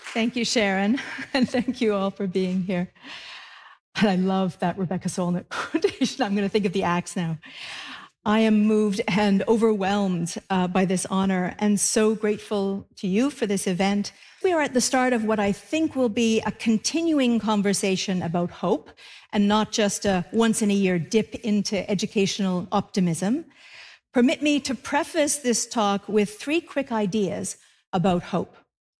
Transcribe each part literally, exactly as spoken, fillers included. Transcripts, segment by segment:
Thank you, Sharon, and thank you all for being here. And I love that Rebecca Solnit quotation. I'm going to think of the axe now. I am moved and overwhelmed uh, by this honor and so grateful to you for this event. We are at the start of what I think will be a continuing conversation about hope and not just a once-in-a-year dip into educational optimism. Permit me to preface this talk with three quick ideas about hope.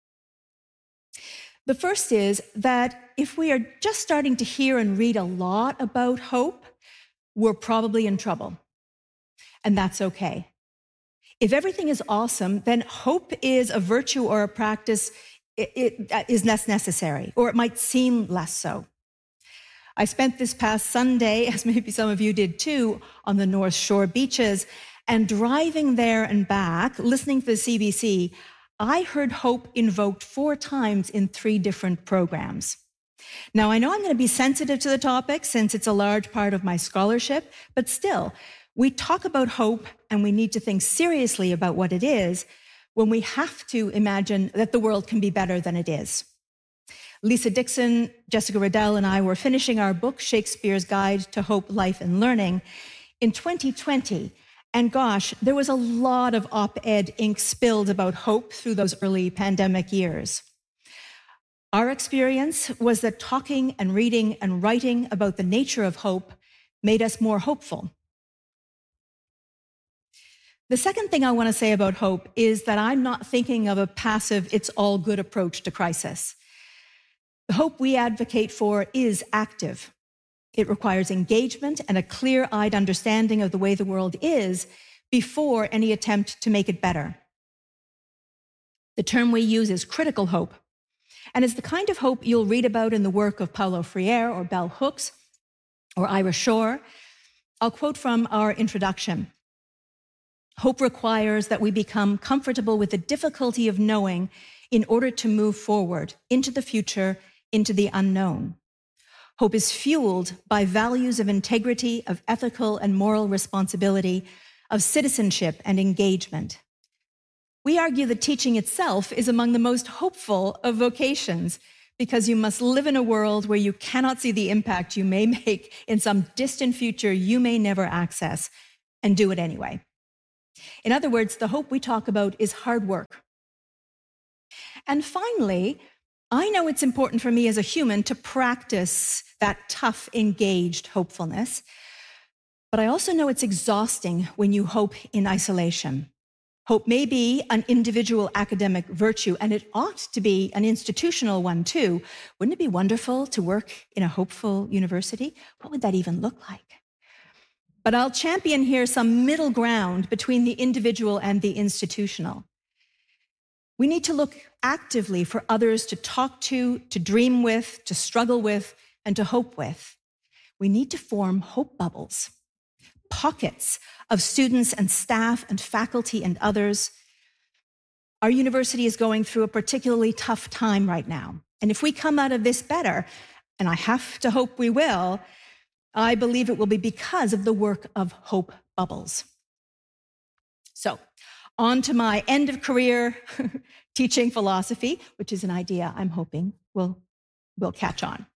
The first is that if we are just starting to hear and read a lot about hope, we're probably in trouble. And that's okay. If everything is awesome, then hope is a virtue or a practice it, it is less necessary, or it might seem less so. I spent this past Sunday, as maybe some of you did too, on the North Shore beaches, and driving there and back, listening to the C B C, I heard hope invoked four times in three different programs. Now, I know I'm going to be sensitive to the topic since it's a large part of my scholarship, but still, we talk about hope and we need to think seriously about what it is when we have to imagine that the world can be better than it is. Lisa Dixon, Jessica Riddell, and I were finishing our book, Shakespeare's Guide to Hope, Life, and Learning, in twenty twenty. And gosh, there was a lot of op-ed ink spilled about hope through those early pandemic years. Our experience was that talking and reading and writing about the nature of hope made us more hopeful. The second thing I want to say about hope is that I'm not thinking of a passive, it's all good approach to crisis. The hope we advocate for is active. It requires engagement and a clear-eyed understanding of the way the world is before any attempt to make it better. The term we use is critical hope, and is the kind of hope you'll read about in the work of Paulo Freire or Bell Hooks or Ira Shore. I'll quote from our introduction. Hope requires that we become comfortable with the difficulty of knowing in order to move forward into the future, into the unknown. Hope is fueled by values of integrity, of ethical and moral responsibility, of citizenship and engagement. We argue that teaching itself is among the most hopeful of vocations because you must live in a world where you cannot see the impact you may make in some distant future you may never access, and do it anyway. In other words, the hope we talk about is hard work. And finally, I know it's important for me as a human to practice that tough, engaged hopefulness, but I also know it's exhausting when you hope in isolation. Hope may be an individual academic virtue, and it ought to be an institutional one too. Wouldn't it be wonderful to work in a hopeful university? What would that even look like? But I'll champion here some middle ground between the individual and the institutional. We need to look actively for others to talk to, to dream with, to struggle with, and to hope with. We need to form hope bubbles, pockets of students and staff and faculty and others. Our university is going through a particularly tough time right now. And if we come out of this better, and I have to hope we will, I believe it will be because of the work of hope bubbles. So, on to my end of career teaching philosophy, which is an idea I'm hoping will, will catch on.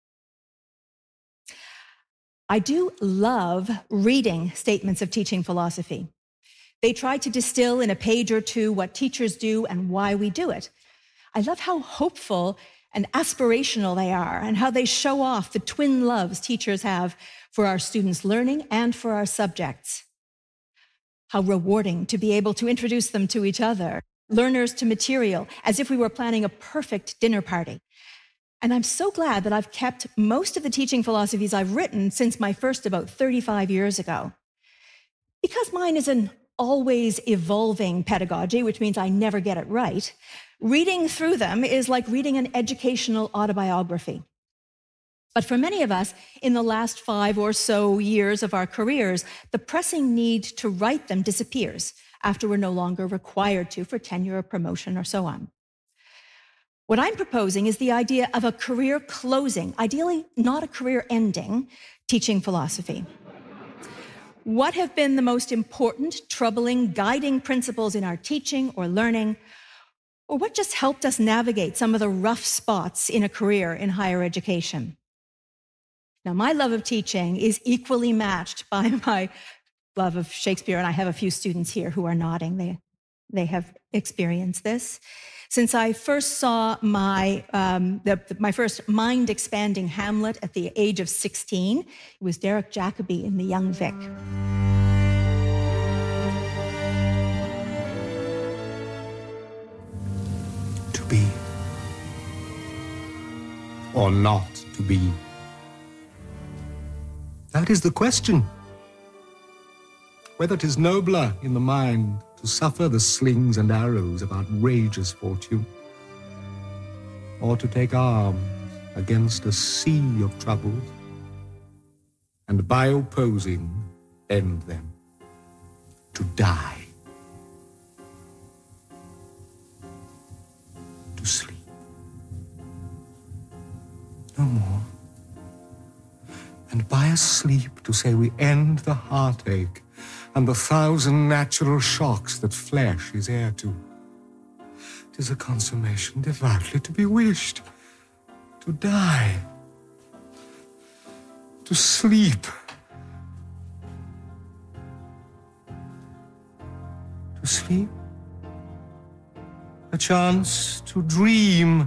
I do love reading statements of teaching philosophy. They try to distill in a page or two what teachers do and why we do it. I love how hopeful and aspirational they are, and how they show off the twin loves teachers have for our students' learning and for our subjects. How rewarding to be able to introduce them to each other, learners to material, as if we were planning a perfect dinner party. And I'm so glad that I've kept most of the teaching philosophies I've written since my first about thirty-five years ago. Because mine is an always evolving pedagogy, which means I never get it right, reading through them is like reading an educational autobiography. But for many of us, in the last five or so years of our careers, the pressing need to write them disappears after we're no longer required to for tenure or promotion or so on. What I'm proposing is the idea of a career closing, ideally not a career ending, teaching philosophy. What have been the most important, troubling, guiding principles in our teaching or learning? Or what just helped us navigate some of the rough spots in a career in higher education? Now, my love of teaching is equally matched by my love of Shakespeare, and I have a few students here who are nodding. They, they have experienced this. Since I first saw my, um, the, my first mind-expanding Hamlet at the age of sixteen, it was Derek Jacobi in The Young Vic. To be or not to be? That is the question. Whether 'tis nobler in the mind to suffer the slings and arrows of outrageous fortune, or to take arms against a sea of troubles, and by opposing end them, to die, to sleep. No more. And by a sleep to say we end the heartache and the thousand natural shocks that flesh is heir to. 'Tis a consummation devoutly to be wished. To die. To sleep. To sleep. A chance to dream.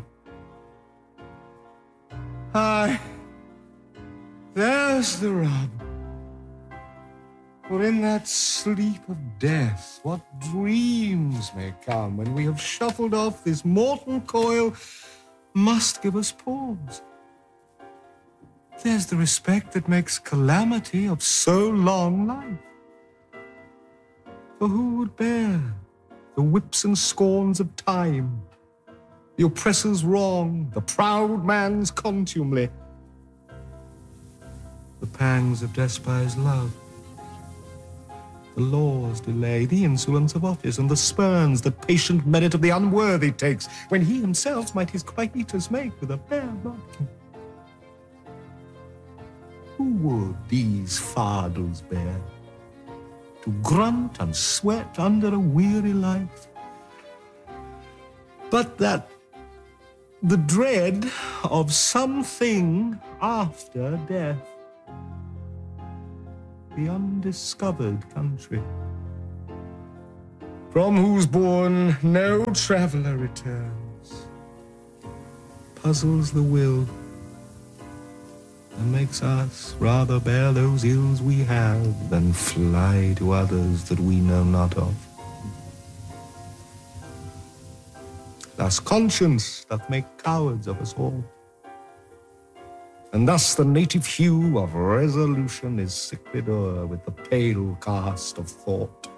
Aye, there's the rub. For in that sleep of death, what dreams may come when we have shuffled off this mortal coil must give us pause. There's the respect that makes calamity of so long life. For who would bear the whips and scorns of time, the oppressor's wrong, the proud man's contumely, the pangs of despised love, the law's delay, the insolence of office, and the spurns that patient merit of the unworthy takes, when he himself might his quietus make with a bare bodkin? Who would these fardels bear? To grunt and sweat under a weary life? But that the dread of something after death, the undiscovered country, from whose bourne no traveller returns, puzzles the will and makes us rather bear those ills we have than fly to others that we know not of. Thus conscience doth make cowards of us all, and thus the native hue of resolution is sicklied o'er with the pale cast of thought.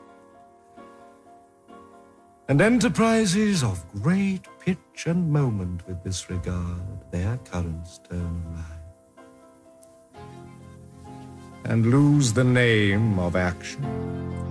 And enterprises of great pitch and moment with this regard their currents turn awry, and lose the name of action.